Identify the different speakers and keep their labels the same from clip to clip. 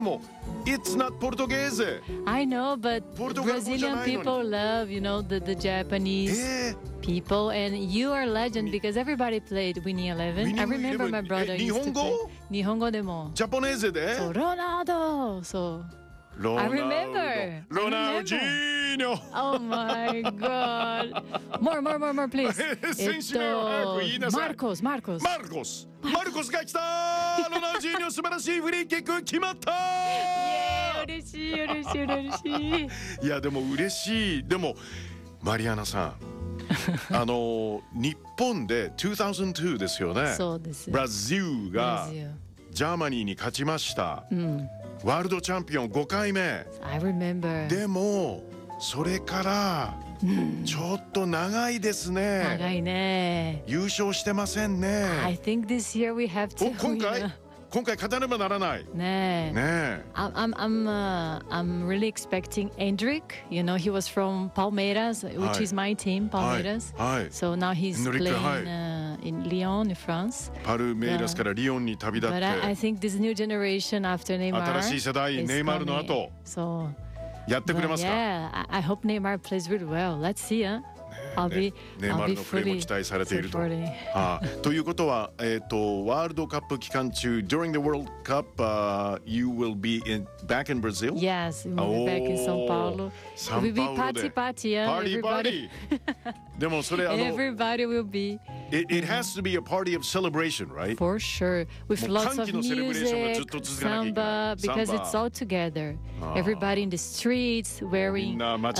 Speaker 1: も It's not Portuguese.
Speaker 2: I know, but
Speaker 1: ポルトガル語じゃ
Speaker 2: Brazilian
Speaker 1: ないのに。
Speaker 2: people love, the Japanese people, and you are a legend because everybody played Winning Eleven. I remember my brother
Speaker 1: 日
Speaker 2: used
Speaker 1: 本
Speaker 2: to
Speaker 1: 語
Speaker 2: play. 日本語でも。
Speaker 1: ジャポネーゼで
Speaker 2: そう、ロナウド。そう。
Speaker 1: ロナウド
Speaker 2: I remember.
Speaker 1: ロナウジーニョ
Speaker 2: Oh my God. More, please.
Speaker 1: 選手名を早く言いなさい。
Speaker 2: マルコス。
Speaker 1: マルコスが来たロナウジーニョ素晴らしいフリーキック決まった
Speaker 2: 嬉しい。
Speaker 1: いやでも嬉しい。でもマリアナさん日本で2002ですよね。
Speaker 2: そうです。
Speaker 1: ブラジルがジャーマニーに勝ちました、ワールドチャンピオン5回目。
Speaker 2: I remember.
Speaker 1: でもそれからちょっと長いですね。
Speaker 2: 長いね。
Speaker 1: 優勝してませんね。
Speaker 2: I think this year we have to.
Speaker 1: 今回勝たねばならない。
Speaker 2: ねえ。I'm really expecting Endrick. You know, he was from Palmeiras, which is my team, Palmeiras. So now he's playing in Lyon, in France.
Speaker 1: パルメイラスからリヨンに旅立って。
Speaker 2: But I think this new generation after Neymar.
Speaker 1: 新しい世代ネイマールの後。
Speaker 2: そう。
Speaker 1: やってくれますか。
Speaker 2: Yeah, I hope Neymar plays really well. Let's see, huh?
Speaker 1: ネイマールのプレーも期待されていると。ということは、ワールドカップ期間中 During the World Cup、you will be back in Brazil?
Speaker 2: Yes, we will be back in São Paulo. It will be party,
Speaker 1: everybody. でもそれ
Speaker 2: Everybody will be.
Speaker 1: It has to be a party of celebration, right?
Speaker 2: For sure, with lots of music, samba, because it's all together. Everybody in the streets wearing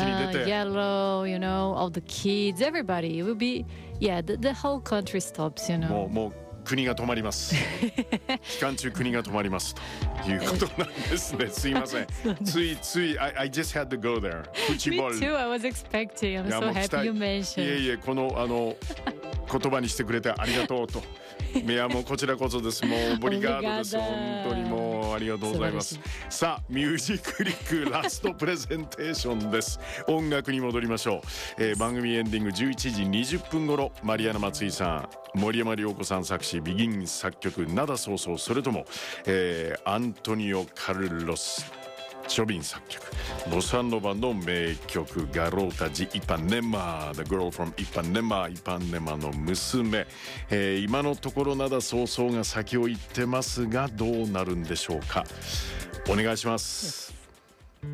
Speaker 2: yellow, you know, all the kids, everybody. It will be, the whole country stops, you know.
Speaker 1: もう国が止まります。期間中国が止まりますということなんですね。すいません。つい I just had to go there.
Speaker 2: Me too. I was expecting. I'm so happy you mentioned.
Speaker 1: いえこの言葉にしてくれてありがとうと。いやもうこちらこそです。もうボリガードです。本当にもうありがとうございます。さあミュージックリックラストプレゼンテーションです。音楽に戻りましょう。番組エンディング11時20分頃マリアナ松井さん、森山良子さん作詞、ビギン作曲、灘そうそう、それとも、アントニオ・カルロスショビン作曲、ボサノバの名曲ガロータジ・イパネマ The Girl from イパネマの娘、今のところ灘そうそうが先を行ってますがどうなるんでしょうか。お願いします。